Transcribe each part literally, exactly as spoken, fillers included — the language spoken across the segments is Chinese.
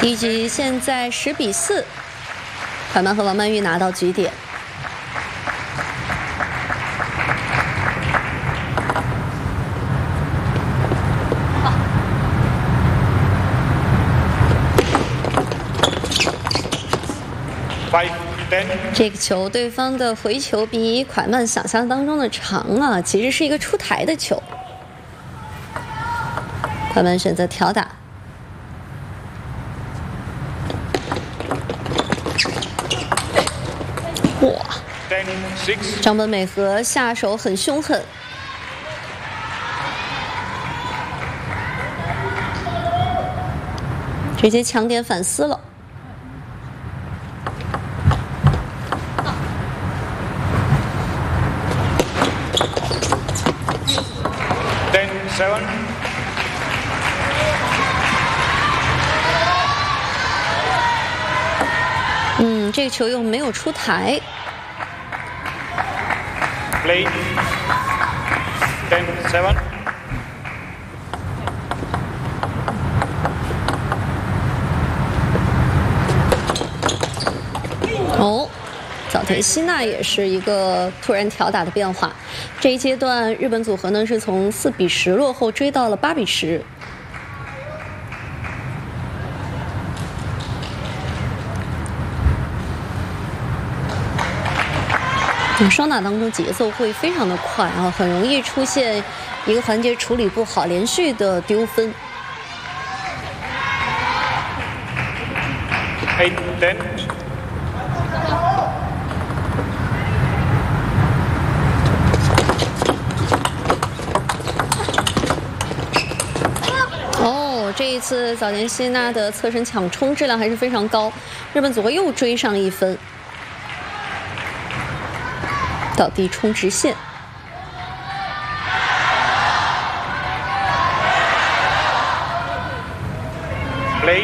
第一局现在十比四，快慢和王曼玉拿到局点。这个球，对方的回球比蒯曼想象当中的长啊，其实是一个出台的球。蒯曼选择挑打。 哇！张本美和下手很凶狠，直接抢点反撕了。 ten seven。 嗯，这个球又没有出台。 Play ten seven。 哦，早田希娜也是一个突然挑打的变化。这一阶段，日本组合呢是从四比十落后追到了八比十。 双打当中节奏会非常的快啊，很容易出现一个环节处理不好，连续的丢分。 eight ten。 哦，这一次早田希娜的侧身抢冲质量还是非常高，日本组合又追上一分。 倒地冲直线， 雷。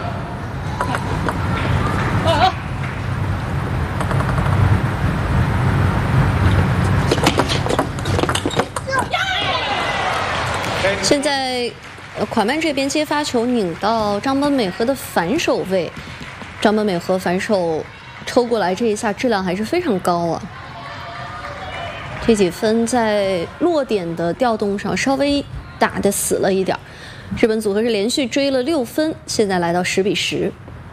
现在，蒯曼这边接发球拧到张本美和的反手位，张本美和反手抽过来，这一下质量还是非常高啊。 这几分在落点的调动上稍微打得死了一点，日本组合是连续追了六分，现在来到十比十。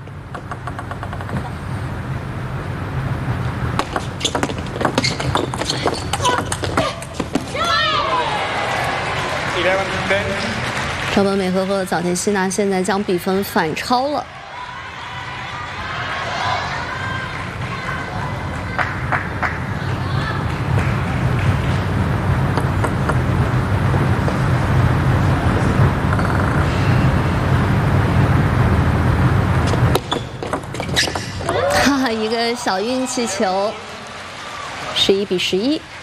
张本美和和早田希娜现在将比分反超了。 一个小运气球，十一比十一。